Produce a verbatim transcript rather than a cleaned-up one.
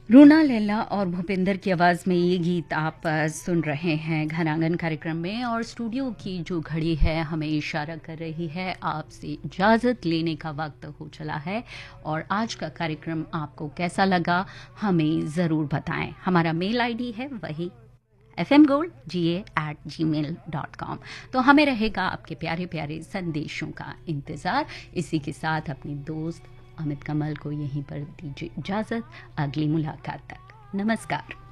रूना लैला और भूपिंदर की आवाज़ में ये गीत आप अ, सुन रहे हैं घनांगन कार्यक्रम में। और स्टूडियो की जो घड़ी है हमें इशारा कर रही है आपसे इजाज़त लेने का वक्त हो चला है। और आज का कार्यक्रम आपको कैसा लगा हमें ज़रूर बताएं। हमारा मेल आईडी है वही एफ एम गोल्ड जी ए एट जी मेल डॉट कॉम। तो हमें रहेगा आपके प्यारे प्यारे संदेशों का इंतज़ार। इसी के साथ अपनी दोस्त अमित कमल को यहीं पर दीजिए इजाज़त। अगली मुलाकात तक नमस्कार।